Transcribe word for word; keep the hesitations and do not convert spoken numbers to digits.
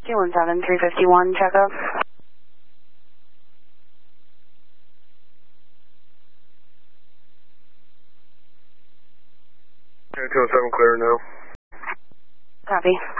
two one seven, three fifty-one, checkup. two one seven, clear now. Copy.